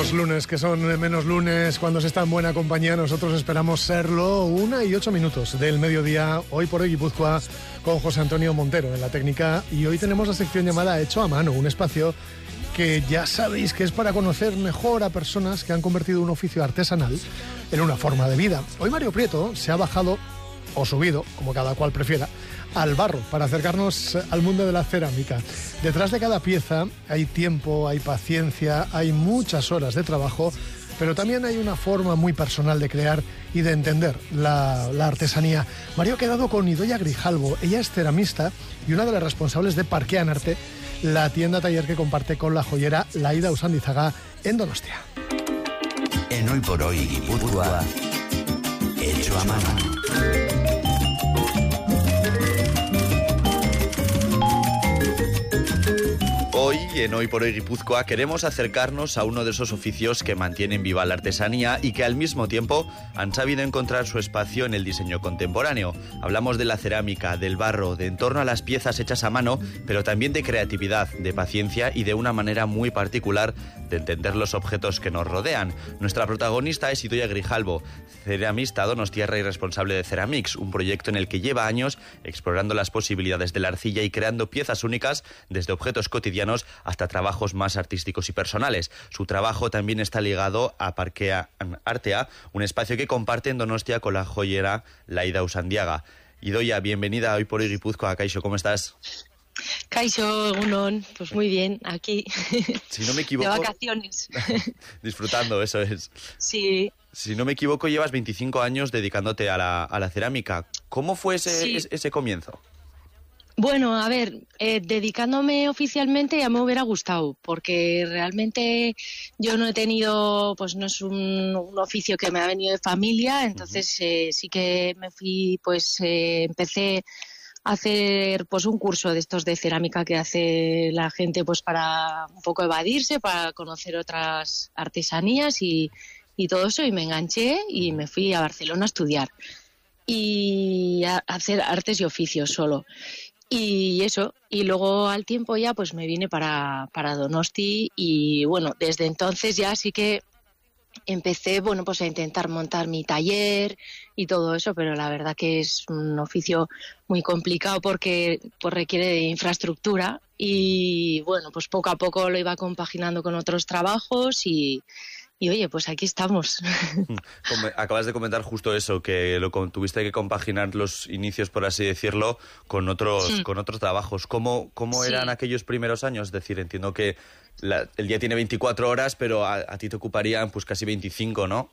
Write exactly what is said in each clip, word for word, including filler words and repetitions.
Los lunes, que son menos lunes cuando se está en buena compañía, nosotros esperamos serlo. Una y ocho minutos del mediodía, hoy por hoy Guipúzcoa, con José Antonio Montero en la técnica. Y hoy tenemos la sección llamada Hecho a Mano, un espacio que ya sabéis que es para conocer mejor a personas que han convertido un oficio artesanal en una forma de vida. Hoy Mario Prieto se ha bajado, o subido, como cada cual prefiera, al barro para acercarnos al mundo de la cerámica. Detrás de cada pieza hay tiempo, hay paciencia, hay muchas horas de trabajo, pero también hay una forma muy personal de crear y de entender la, la artesanía. Mario ha quedado con Idoia Grijalbo. Ella es ceramista y una de las responsables de Parquean Arte, la tienda taller que comparte con la joyera Laida Usandizaga en Donostia. En Hoy por Hoy Guipúzcoa, Hecho a Mano. Hoy, en Hoy por Hoy Guipúzcoa, queremos acercarnos a uno de esos oficios que mantienen viva la artesanía y que al mismo tiempo han sabido encontrar su espacio en el diseño contemporáneo. Hablamos de la cerámica, del barro, de en torno a las piezas hechas a mano, pero también de creatividad, de paciencia y de una manera muy particular de entender los objetos que nos rodean. Nuestra protagonista es Idoia Grijalbo, ceramista donostiarra y responsable de Ceramix, un proyecto en el que lleva años explorando las posibilidades de la arcilla y creando piezas únicas desde objetos cotidianos hasta trabajos más artísticos y personales. Su trabajo también está ligado a Parquean Artea, un espacio que comparte en Donostia con la joyera Laida Usandizaga. Idoia, bienvenida a Hoy por Hoy Guipúzcoa. Kaixo, ¿cómo estás? Kaixo, egunon, pues muy bien, aquí, si no me equivoco, de vacaciones. Disfrutando, eso es. Sí. Si no me equivoco, llevas veinticinco años dedicándote a la, a la cerámica. ¿Cómo fue ese, sí. ese, ese comienzo? Bueno, a ver, eh, dedicándome oficialmente ya me hubiera gustado, porque realmente yo no he tenido, pues no es un, un oficio que me ha venido de familia, entonces eh, sí que me fui, pues eh, empecé a hacer pues un curso de estos de cerámica que hace la gente pues para un poco evadirse, para conocer otras artesanías y, y todo eso, y me enganché y me fui a Barcelona a estudiar y a hacer artes y oficios solo. Y eso, y luego al tiempo ya pues me vine para, para Donosti y bueno, desde entonces ya sí que empecé, bueno, pues a intentar montar mi taller y todo eso, pero la verdad que es un oficio muy complicado porque pues requiere de infraestructura y bueno, pues poco a poco lo iba compaginando con otros trabajos y... Y oye, pues aquí estamos. Acabas de comentar justo eso, que lo tuviste que compaginar los inicios, por así decirlo, con otros, sí. con otros trabajos. ¿Cómo, cómo sí. eran aquellos primeros años? Es decir, entiendo que la, el día tiene veinticuatro horas, pero a, a ti te ocuparían pues casi veinticinco, ¿no?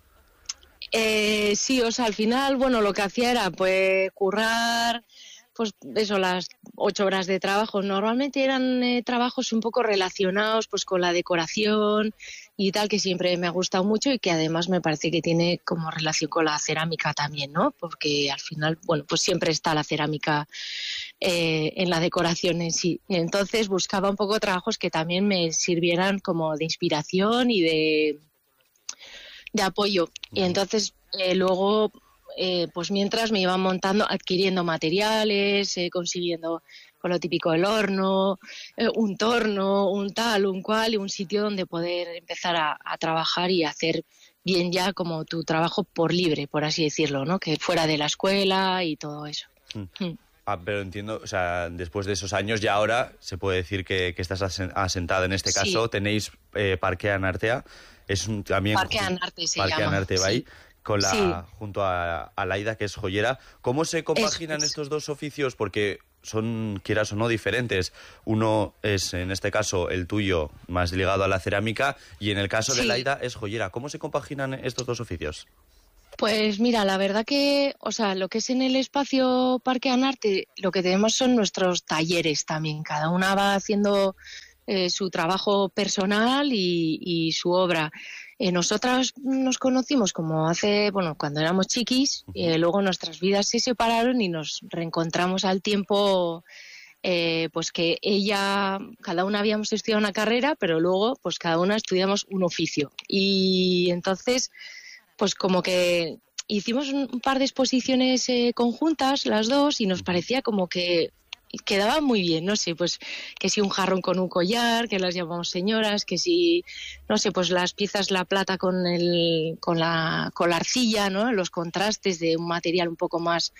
Eh, sí, o sea, al final, bueno, lo que hacía era pues currar... pues eso, las ocho horas de trabajo. Normalmente eran eh, trabajos un poco relacionados pues con la decoración y tal, que siempre me ha gustado mucho y que además me parece que tiene como relación con la cerámica también, ¿no? Porque al final, bueno, pues siempre está la cerámica eh, en la decoración en sí. Y entonces buscaba un poco trabajos que también me sirvieran como de inspiración y de, de apoyo. Y entonces eh, luego... Eh, pues mientras me iban montando, adquiriendo materiales, eh, consiguiendo con lo típico del horno, eh, un torno, un tal, un cual, y un sitio donde poder empezar a, a trabajar y hacer bien ya como tu trabajo por libre, por así decirlo, ¿no? Que fuera de la escuela y todo eso. Mm. Mm. Ah, pero entiendo, o sea, después de esos años ya ahora se puede decir que, que estás asentada. En este caso, sí. tenéis eh, Parquean Artea, es un, también... Parquean Arte se Parquean llama. Arte, ¿vai? Sí. Con la, sí. junto a, a Laida, que es joyera. ¿Cómo se compaginan es, es. estos dos oficios? Porque son, quieras o no, diferentes. Uno es, en este caso, el tuyo, más ligado a la cerámica, y en el caso sí. de Laida es joyera. ¿Cómo se compaginan estos dos oficios? Pues mira, la verdad que, o sea, lo que es en el espacio Parquean Arte, lo que tenemos son nuestros talleres también. Cada una va haciendo eh, su trabajo personal y, y su obra. Eh, nosotras nos conocimos como hace, bueno, cuando éramos chiquis, y eh, luego nuestras vidas se separaron y nos reencontramos al tiempo, eh, pues que ella, cada una habíamos estudiado una carrera, pero luego pues cada una estudiamos un oficio. Y entonces, pues como que hicimos un, un par de exposiciones eh, conjuntas, las dos, y nos parecía como que quedaba muy bien, no sé, pues que si un jarrón con un collar, que las llamamos señoras, que si, no sé, pues las piezas, la plata con el, con la, con la arcilla, ¿no? Los contrastes de un material un poco más,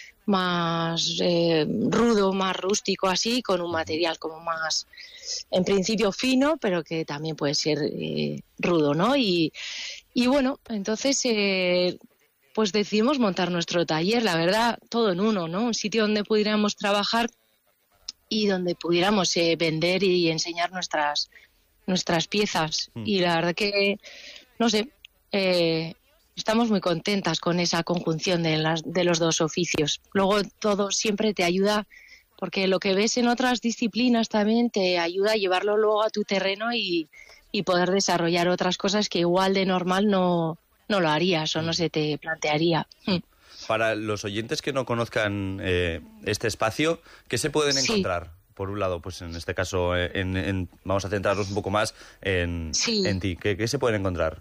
más eh, rudo, más rústico así, con un material como más, en principio fino, pero que también puede ser eh, rudo, ¿no? Y, y bueno, entonces... Eh, pues decidimos montar nuestro taller, la verdad, todo en uno, ¿no? Un sitio donde pudiéramos trabajar y donde pudiéramos eh, vender y enseñar nuestras nuestras piezas. Mm. Y la verdad que, no sé, eh, estamos muy contentas con esa conjunción de, las, de los dos oficios. Luego todo siempre te ayuda, porque lo que ves en otras disciplinas también te ayuda a llevarlo luego a tu terreno y, y poder desarrollar otras cosas que igual de normal no... no lo harías o no se te plantearía. Para los oyentes que no conozcan eh, este espacio, ¿qué se pueden sí. encontrar? Por un lado, pues en este caso, en, en, vamos a centrarnos un poco más en, sí. en ti. ¿Qué, ¿Qué se pueden encontrar?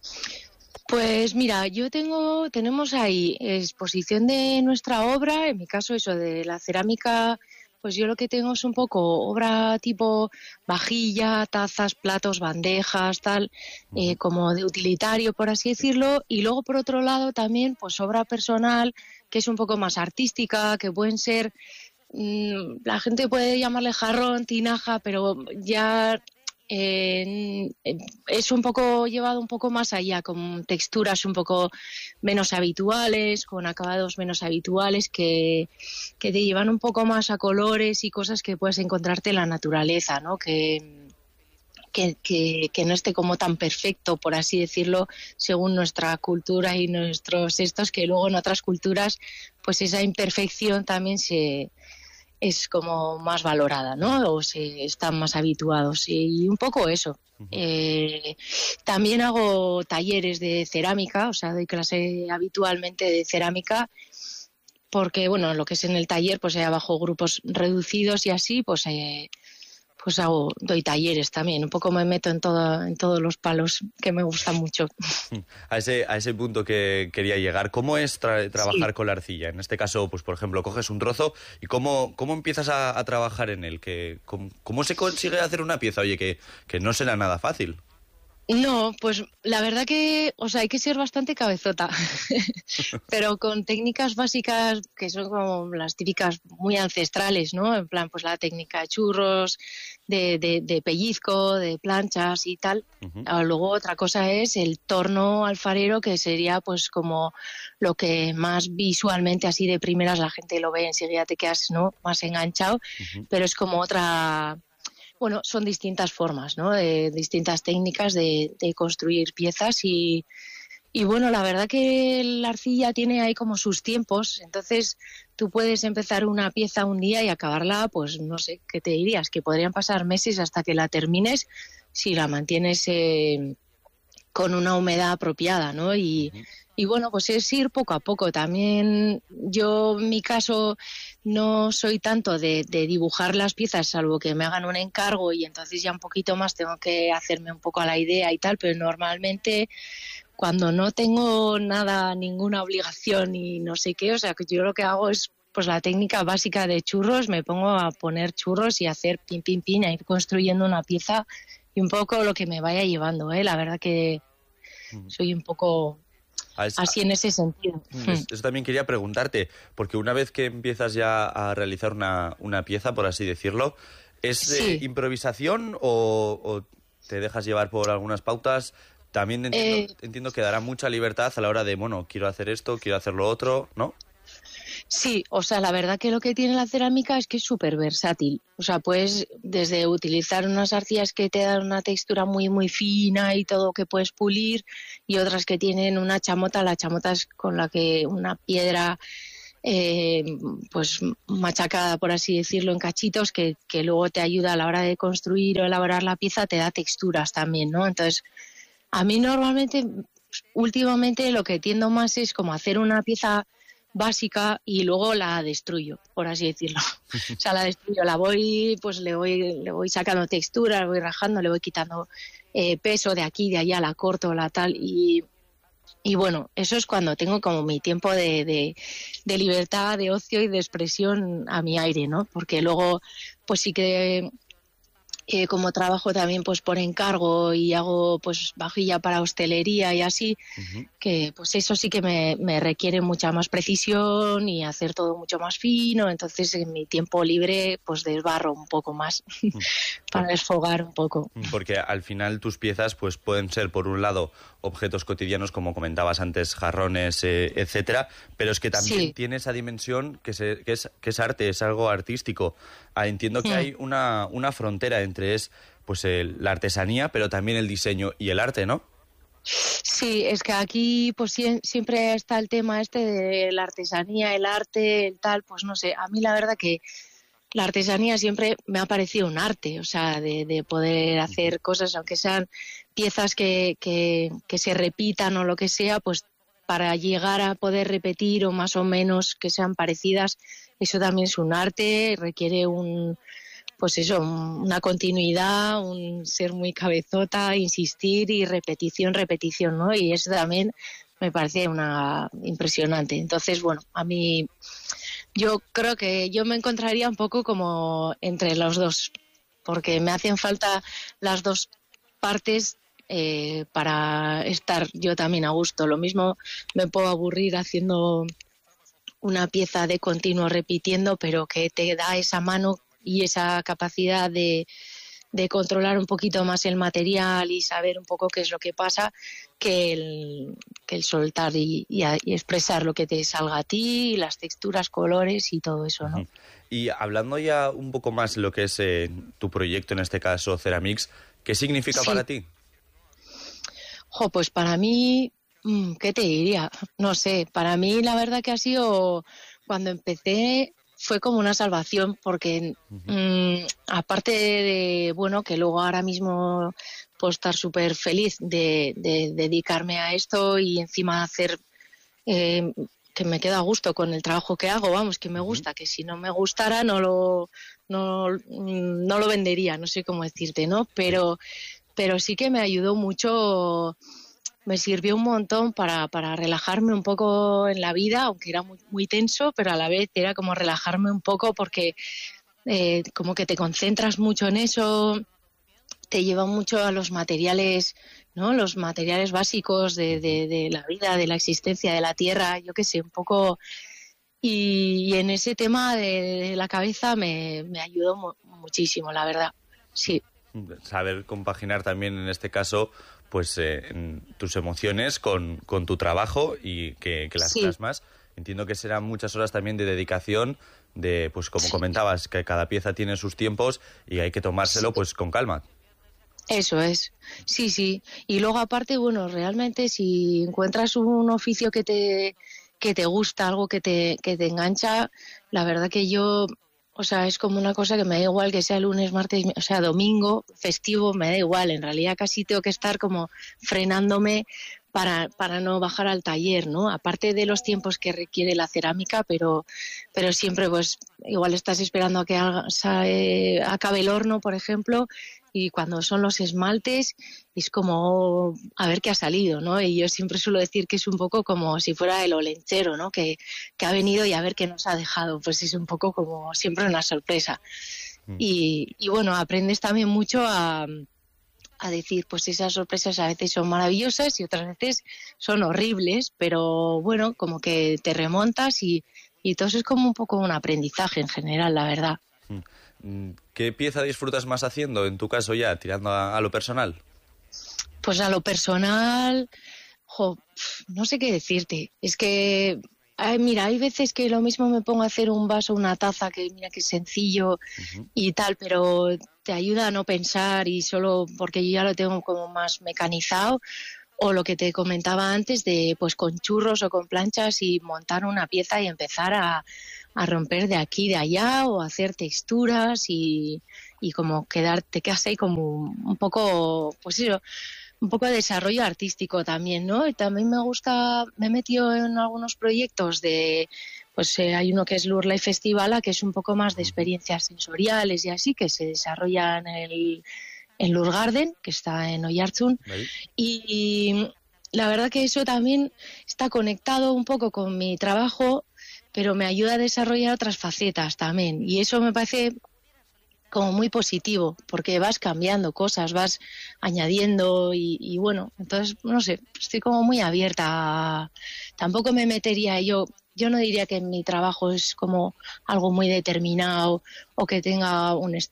Pues mira, yo tengo, tenemos ahí exposición de nuestra obra, en mi caso eso de la cerámica. Pues yo lo que tengo es un poco obra tipo vajilla, tazas, platos, bandejas, tal, eh, como de utilitario, por así decirlo. Y luego, por otro lado, también pues obra personal, que es un poco más artística, que pueden ser, mmm, la gente puede llamarle jarrón, tinaja, pero ya... Eh, es un poco llevado un poco más allá, con texturas un poco menos habituales, con acabados menos habituales que, que te llevan un poco más a colores y cosas que puedes encontrarte en la naturaleza, ¿no? Que, que, que, que no esté como tan perfecto, por así decirlo, según nuestra cultura y nuestros estos, que luego en otras culturas pues esa imperfección también se... es como más valorada, ¿no? O se están más habituados. Y un poco eso. Uh-huh. Eh, también hago talleres de cerámica, o sea, doy clase habitualmente de cerámica, porque, bueno, lo que es en el taller, pues eh, bajo grupos reducidos y así, pues eh, pues hago, doy talleres también. Un poco me meto en, todo, en todos los palos, que me gustan mucho. A ese, a ese punto que quería llegar, ¿cómo es tra- trabajar sí. con la arcilla? En este caso, pues por ejemplo, coges un trozo y ¿cómo, cómo empiezas a, a trabajar en él? ¿Qué, cómo, ¿Cómo se consigue hacer una pieza? Oye, que, que no será nada fácil. No, pues la verdad que, o sea, hay que ser bastante cabezota, pero con técnicas básicas que son como las típicas muy ancestrales, ¿no? En plan, pues la técnica de churros, de, de, de pellizco, de planchas y tal. Uh-huh. Luego otra cosa es el torno alfarero, que sería pues como lo que más visualmente así de primeras la gente lo ve, enseguida te quedas, ¿no?, más enganchado, uh-huh. Pero es como otra... Bueno, son distintas formas, ¿no? De, distintas técnicas de, de construir piezas y, y bueno, la verdad que la arcilla tiene ahí como sus tiempos, entonces tú puedes empezar una pieza un día y acabarla, pues no sé, ¿qué te dirías? Que podrían pasar meses hasta que la termines si la mantienes eh, con una humedad apropiada, ¿no? Y, y bueno, pues es ir poco a poco. También yo, en mi caso, no soy tanto de, de dibujar las piezas, salvo que me hagan un encargo y entonces ya un poquito más tengo que hacerme un poco a la idea y tal, pero normalmente cuando no tengo nada, ninguna obligación y no sé qué, o sea, que yo lo que hago es pues la técnica básica de churros, me pongo a poner churros y hacer pin, pin, pin, a ir construyendo una pieza y un poco lo que me vaya llevando, ¿eh? La verdad que soy un poco... así en ese sentido. Eso también quería preguntarte, porque una vez que empiezas ya a realizar una, una pieza, por así decirlo, ¿es sí. eh, improvisación o, o te dejas llevar por algunas pautas? También entiendo, eh, entiendo que dará mucha libertad a la hora de, bueno, quiero hacer esto, quiero hacer lo otro, ¿no? Sí, o sea, la verdad que lo que tiene la cerámica es que es súper versátil. O sea, puedes desde utilizar unas arcillas que te dan una textura muy, muy fina y todo que puedes pulir, y otras que tienen una chamota. La chamota es con la que una piedra eh, pues machacada, por así decirlo, en cachitos, que, que luego te ayuda a la hora de construir o elaborar la pieza, te da texturas también, ¿no? Entonces, a mí normalmente, últimamente lo que tiendo más es como hacer una pieza básica y luego la destruyo, por así decirlo. O sea, la destruyo, la voy, pues le voy, le voy sacando textura, le voy rajando, le voy quitando eh, peso de aquí, de allá, la corto, la tal, y, y bueno, eso es cuando tengo como mi tiempo de, de, de libertad, de ocio y de expresión a mi aire, ¿no? Porque luego, pues sí que... Eh, como trabajo también pues por encargo y hago pues vajilla para hostelería y así, uh-huh. que pues eso sí que me, me requiere mucha más precisión y hacer todo mucho más fino, entonces en mi tiempo libre pues desbarro un poco más uh-huh. para desfogar un poco. Porque al final tus piezas pues pueden ser por un lado objetos cotidianos como comentabas antes, jarrones, eh, etcétera, pero es que también sí. tiene esa dimensión que, se, que, es, que es arte, es algo artístico. Ah, entiendo que sí. hay una, una frontera entre es pues el, la artesanía, pero también el diseño y el arte, ¿no? Sí, es que aquí pues siempre está el tema este de la artesanía, el arte, el tal, pues no sé, a mí la verdad que la artesanía siempre me ha parecido un arte, o sea, de, de poder hacer cosas, aunque sean piezas que, que, que se repitan o lo que sea, pues para llegar a poder repetir o más o menos que sean parecidas, eso también es un arte, requiere un, pues eso, una continuidad, un ser muy cabezota, insistir y repetición, repetición, ¿no? Y eso también me parece una impresionante. Entonces, bueno, a mí... Yo creo que yo me encontraría un poco como entre los dos, porque me hacen falta las dos partes eh, para estar yo también a gusto. Lo mismo me puedo aburrir haciendo una pieza de continuo repitiendo, pero que te da esa mano y esa capacidad de, de controlar un poquito más el material y saber un poco qué es lo que pasa, que el, que el soltar y, y, a, y expresar lo que te salga a ti, las texturas, colores y todo eso, ¿no? Y hablando ya un poco más de lo que es eh, tu proyecto, en este caso Ceramix, ¿qué significa sí. para ti? Jo, pues para mí, ¿qué te diría? No sé, para mí la verdad que ha sido, cuando empecé... fue como una salvación porque uh-huh. mmm, aparte de, de, bueno, que luego ahora mismo puedo estar súper feliz de, de, de dedicarme a esto y encima hacer eh, que me quedo a gusto con el trabajo que hago, vamos, que me gusta, uh-huh. que si no me gustara no lo, no, no lo vendería, no sé cómo decirte, ¿no? Pero, pero sí que me ayudó mucho... Me sirvió un montón para, para relajarme un poco en la vida, aunque era muy, muy tenso, pero a la vez era como relajarme un poco porque eh, como que te concentras mucho en eso, te lleva mucho a los materiales, ¿no? Los materiales básicos de, de, de la vida, de la existencia, de la tierra, yo qué sé, un poco... Y, y en ese tema de, de la cabeza me, me ayudó mu- muchísimo, la verdad, sí. Saber compaginar también en este caso... pues eh, tus emociones con, con tu trabajo y que, que las sí. plasmas. Entiendo que serán muchas horas también de dedicación, de pues como sí. comentabas, que cada pieza tiene sus tiempos y hay que tomárselo sí. pues con calma. Eso es, sí, sí. Y luego aparte, bueno, realmente si encuentras un oficio que te, que te gusta, algo que te, que te engancha, la verdad que yo... O sea, es como una cosa que me da igual que sea lunes, martes, o sea, domingo, festivo, me da igual. En realidad casi tengo que estar como frenándome para, para no bajar al taller, ¿no? Aparte de los tiempos que requiere la cerámica, pero, pero siempre pues igual estás esperando a que haga, eh, acabe el horno, por ejemplo, y cuando son los esmaltes es como a ver qué ha salido, ¿no? Y yo siempre suelo decir que es un poco como si fuera el olenchero, ¿no? Que, que ha venido y a ver qué nos ha dejado, pues es un poco como siempre una sorpresa. Mm. Y, y bueno, aprendes también mucho a, a decir, pues esas sorpresas a veces son maravillosas y otras veces son horribles, pero bueno, como que te remontas y, y todo eso es como un poco un aprendizaje en general, la verdad. ¿Qué pieza disfrutas más haciendo, en tu caso ya, tirando a, a lo personal? Pues a lo personal, jo, no sé qué decirte. Es que, ay, mira, hay veces que lo mismo me pongo a hacer un vaso, una taza, que mira que es sencillo uh-huh. y tal, pero te ayuda a no pensar y solo porque yo ya lo tengo como más mecanizado. O lo que te comentaba antes de, pues con churros o con planchas y montar una pieza y empezar a, a romper de aquí, de allá o hacer texturas y, y como quedarte casi como un poco, pues eso, un poco de desarrollo artístico también, ¿no? Y también me gusta, me he metido en algunos proyectos de, pues eh, hay uno que es Lure Life Festival, que es un poco más de experiencias sensoriales y así, que se desarrolla en el... en Lure Garden, que está en Oiartzun, ¿vale? y, la verdad que eso también está conectado un poco con mi trabajo, pero me ayuda a desarrollar otras facetas también. Y eso me parece como muy positivo, porque vas cambiando cosas, vas añadiendo y, y bueno, entonces, no sé, estoy como muy abierta a... Tampoco me metería yo, yo no diría que mi trabajo es como algo muy determinado o que tenga un